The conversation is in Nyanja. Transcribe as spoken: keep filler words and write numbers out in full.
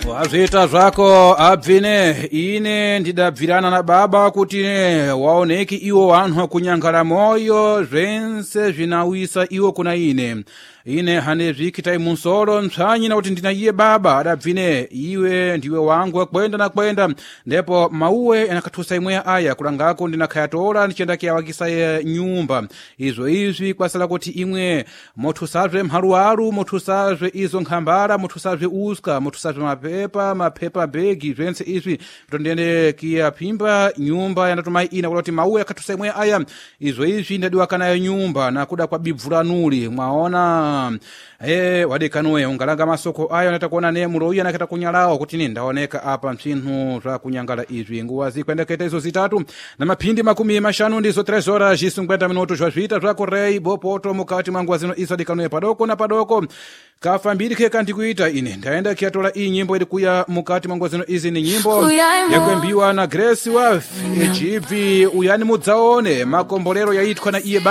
wazvita zvako abvine ine ndidabvirana na baba kuti waoneki iwo wanhu kunyangala moyo zvense zvinawisa iwo kuna ine ine hane zvikitai musoro mtsvanyi na kuti ndina iye baba adabvine iwe ndiwe wangu kwenda na kwenda ndipo mauwe anakathusa imwe aya kulangako ndinakhayatola ndichenda kiyawakisa ye nyumba izo izvi kwasala kuti imwe mothusazve mhaluwalu mothusazve izo nkhambala mothusazve uska mothusazve mapepa mapepa begi zvense izvi tondende kiyaphimba nyumba yandatumai ina kuti mauwe akathusa imwe aya izo izvi ndadiwa kana nyumba na kuda kwa bibvulanuli mwaona eh wadekanuwe ungalanga masoko ayo natakuona ne mulo uya nakata kunyalawo kuti ni ndaoneka apa msinthu zva kunyangala izvi nguwa zikwendeketa izo zitatu na maphindi makumi mashanu ndizo tres horas cinquenta minutos zvazvita zvako rei bopoto mukati mwanguwa zino iso dekanuwe padoko na padoko kafambiri keka ndikuita ine ndaenda kiyatola iyi nyimbo iri kuya mukati mwanguwa zino izi ni nyimbo yakwembiwa na Grace Wolf echibvi uyani mudzaone makombolero yaitwa na iye